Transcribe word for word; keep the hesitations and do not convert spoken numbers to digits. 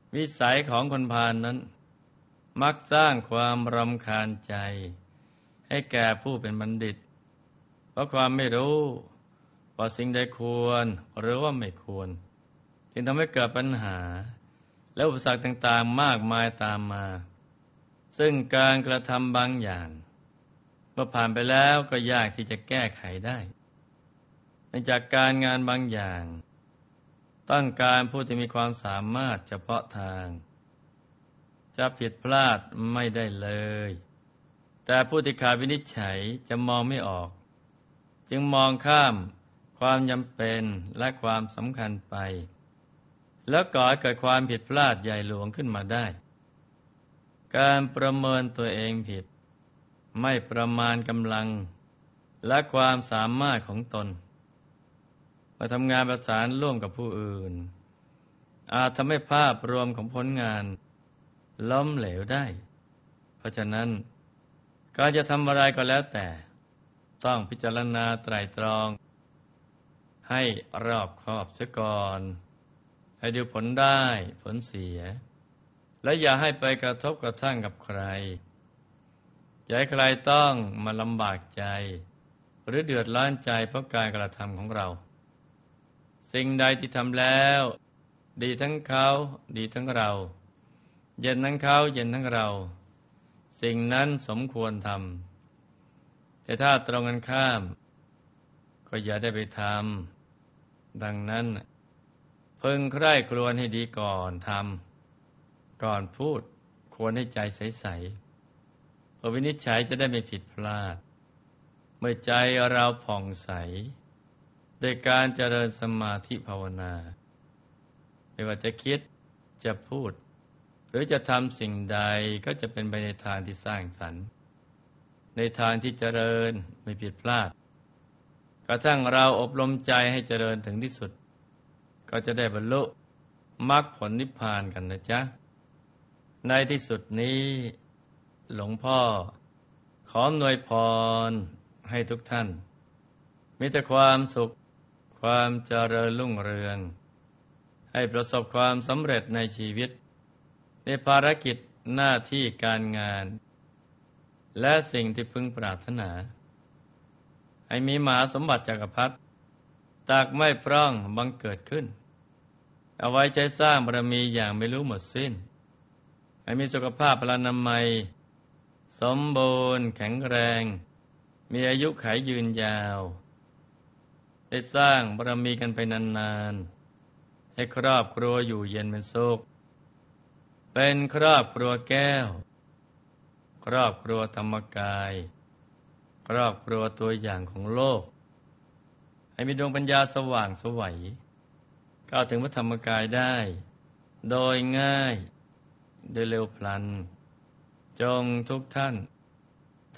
วิสัยของคนพาลนั้นมักสร้างความรำคาญใจให้แก่ผู้เป็นบัณฑิตเพราะความไม่รู้ว่าสิ่งใดควรหรือว่าไม่ควรจึงทำให้เกิดปัญหาและอุปสรรคต่างๆมากมายตามมาซึ่งการกระทำบางอย่างเมื่อผ่านไปแล้วก็ยากที่จะแก้ไขได้เนื่องจากการงานบางอย่างต้องการผู้ที่มีความสามารถเฉพาะทางจะผิดพลาดไม่ได้เลยแต่ผู้ที่ขาดวินิจฉัยจะมองไม่ออกจึงมองข้ามความจำเป็นและความสำคัญไปแล้วก่อให้เกิดความผิดพลาดใหญ่หลวงขึ้นมาได้การประเมินตัวเองผิดไม่ประมาณกำลังและความสามารถของตนมาทำงานประสานร่วมกับผู้อื่นอาจทำให้ภาพรวมของผลงานล้มเหลวได้เพราะฉะนั้นการจะทำอะไรก็แล้วแต่ต้องพิจารณาไตร่ตรองให้รอบคอบเสียก่อนให้ดูผลได้ผลเสียและอย่าให้ไปกระทบกระทั่งกับใครอย่าให้ใครต้องมาลำบากใจหรือเดือดร้อนใจเพราะการกระทำของเราสิ่งใดที่ทำแล้วดีทั้งเขาดีทั้งเราเย็นทั้งเขาเย็นทั้งเราสิ่งนั้นสมควรทำแต่ถ้าตรงกันข้ามก็อย่าได้ไปทำดังนั้นเพิ่งใคร่ครวญให้ดีก่อนทำก่อนพูดควรให้ใจใสๆเพื่อวินิจฉัยจะได้ไม่ผิดพลาดเมื่อใจเราผ่องใสโดยการเจริญสมาธิภาวนาไม่ว่าจะคิดจะพูดหรือจะทำสิ่งใดก็จะเป็นไปในทางที่สร้างสรรค์ในทางที่เจริญไม่ผิดพลาดกระทั่งเราอบรมใจให้เจริญถึงที่สุดก็จะได้บรรลุมรรคผลนิพพานกันนะจ๊ะในที่สุดนี้หลวงพ่อขออำนวยพรให้ทุกท่านมีแต่ความสุขความเจริญรุ่งเรืองให้ประสบความสำเร็จในชีวิตในภารกิจหน้าที่การงานและสิ่งที่พึงปรารถนาให้มีมหาสมบัติจักรพรรดิตากไม่พร่องบังเกิดขึ้นเอาไว้ใช้สร้างบารมีอย่างไม่รู้หมดสิ้นให้มีสุขภาพพลานามัยสมบูรณ์แข็งแรงมีอายุขัยยืนยาวได้สร้างบารมีกันไปนานๆให้ครอบครัวอยู่เย็นเป็นสุขเป็นครอบครัวแก้วครอบครัวธรรมกายครอบครัวตัวอย่างของโลกให้มีดวงปัญญาสว่างไสวก้าวถึงพระธรรมกายได้โดยง่ายโดยเร็วพลันจงทุกท่าน